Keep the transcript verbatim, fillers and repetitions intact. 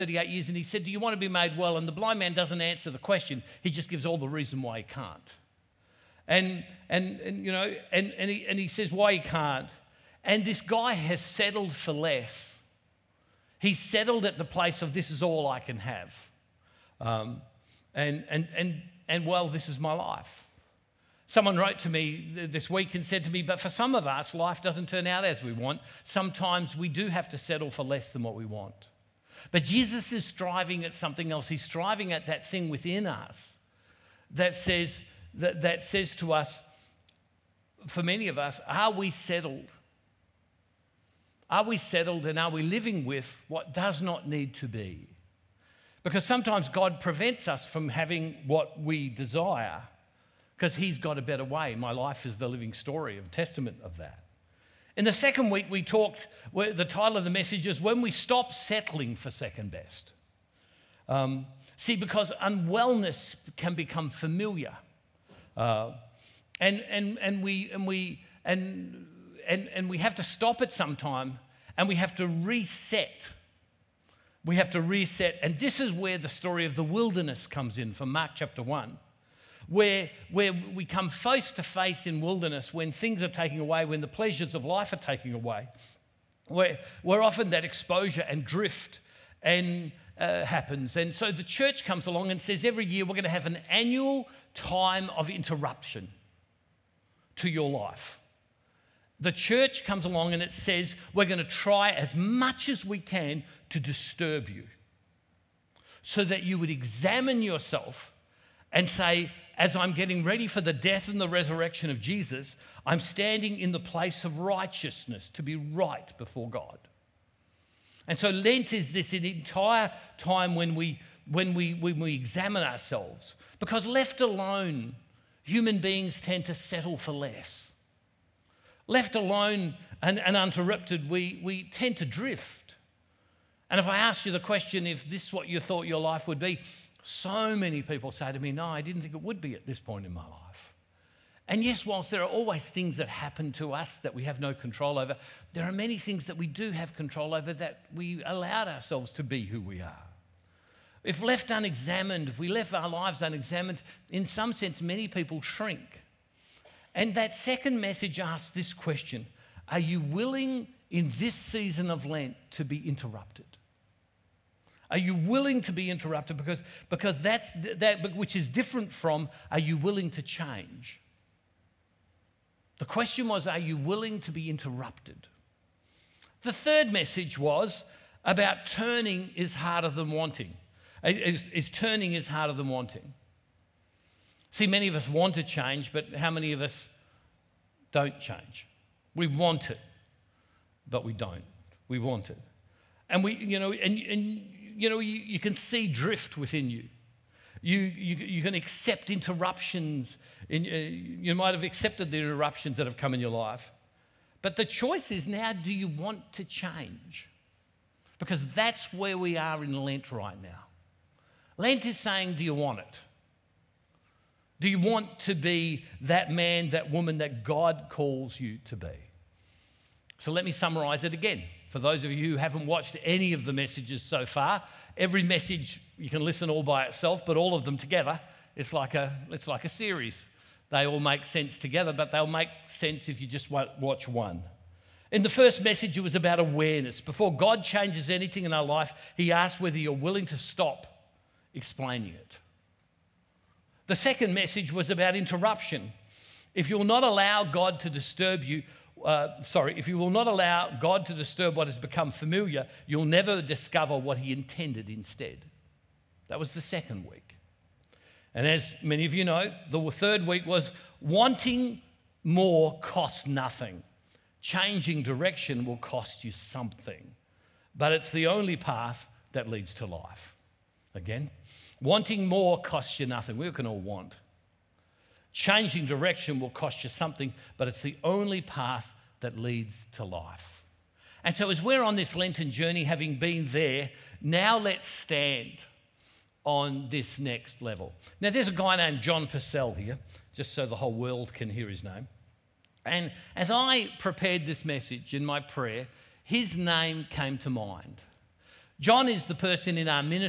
thirty-eight years, and he said, do you want to be made well? And the blind man doesn't answer the question. He just gives all the reason why he can't. And, and, and you know, and, and, he, and he says why he can't. And this guy has settled for less. He's settled at the place of this is all I can have. Um, and, and, and, and, well, this is my life. Someone wrote to me this week and said to me, but for some of us, life doesn't turn out as we want. Sometimes we do have to settle for less than what we want. But Jesus is striving at something else. He's striving at that thing within us that says, that, that says to us, for many of us, are we settled? Are we settled and are we living with what does not need to be? Because sometimes God prevents us from having what we desire because he's got a better way. My life is the living story, a testament of that. In the second week, we talked, the title of the message is When We Stop Settling for Second Best. Um, see, because unwellness can become familiar. Uh, and, and, and, we, and, we, and, and, and we have to stop it sometime and we have to reset. We have to reset. And this is where the story of the wilderness comes in from Mark chapter one. Where, where we come face to face in wilderness when things are taken away, when the pleasures of life are taken away, where, where often that exposure and drift and, uh, happens. And so the church comes along and says every year we're going to have an annual time of interruption to your life. The church comes along and it says we're going to try as much as we can to disturb you so that you would examine yourself and say, as I'm getting ready for the death and the resurrection of Jesus, I'm standing in the place of righteousness to be right before God. And so Lent is this entire time when we, when we, when we examine ourselves. Because left alone, human beings tend to settle for less. Left alone and, and uninterrupted, we, we tend to drift. And if I asked you the question, if this is what you thought your life would be, so many people say to me, no, I didn't think it would be at this point in my life. And yes, whilst there are always things that happen to us that we have no control over, there are many things that we do have control over that we allowed ourselves to be who we are. If left unexamined, if we left our lives unexamined, in some sense, many people shrink. And that second message asks this question: are you willing in this season of Lent to be interrupted? Are you willing to be interrupted? Because, because that's that which is different from, are you willing to change? The question was, are you willing to be interrupted? The third message was about turning is harder than wanting. Is, is turning is harder than wanting. See, many of us want to change, but how many of us don't change? We want it, but we don't. We want it. And we, you know, and, and you know, you, you can see drift within you. You, you, you can accept interruptions. In, uh, you might have accepted the interruptions that have come in your life. But the choice is now, do you want to change? Because that's where we are in Lent right now. Lent is saying, do you want it? Do you want to be that man, that woman that God calls you to be? So let me summarize it again. For those of you who haven't watched any of the messages so far, every message you can listen all by itself, but all of them together, it's like a, it's like a series. They all make sense together, but they'll make sense if you just watch one. In the first message, it was about awareness. Before God changes anything in our life, he asks whether you're willing to stop explaining it. The second message was about interruption. If you'll not allow God to disturb you, Uh, sorry, if you will not allow God to disturb what has become familiar, you'll never discover what he intended instead. That was the second week. And as many of you know, the third week was wanting more costs nothing. Changing direction will cost you something, but it's the only path that leads to life. Again, wanting more costs you nothing. We can all want. Changing direction will cost you something, but it's the only path that leads to life. And so as we're on this Lenten journey, having been there, now let's stand on this next level. Now, there's a guy named John Purcell here, just so the whole world can hear his name. And as I prepared this message in my prayer, his name came to mind. John is the person in our ministry